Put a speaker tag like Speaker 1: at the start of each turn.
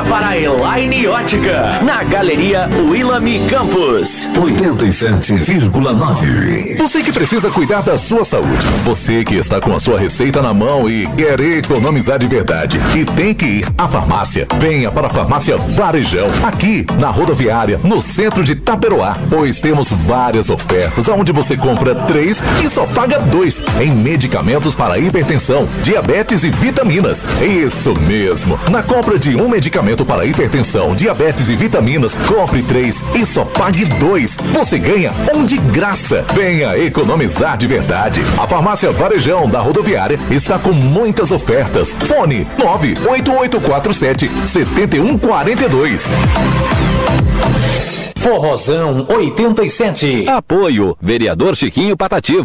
Speaker 1: para a Elaine Ótica, na Galeria William Campos.
Speaker 2: 87,9.
Speaker 3: Você que precisa cuidar da sua saúde. Você que está com a sua receita na mão e quer economizar de verdade. E tem que ir à farmácia. Venha para a Farmácia Varejão, aqui na rodoviária, no centro de Taperoá. Pois temos várias ofertas, onde você compra 3 e só paga 2 em medicamentos para hipertensão, diabetes e vitaminas. Isso mesmo. Na compra de um medicamento para hipertensão, diabetes e vitaminas, compre 3 e só pague 2. Você ganha um de graça. Venha economizar de verdade. A Farmácia Varejão da Rodoviária está com muitas ofertas. Fone 98847-7142.
Speaker 1: Forrozão 87.
Speaker 4: Apoio, vereador Chiquinho Patativa.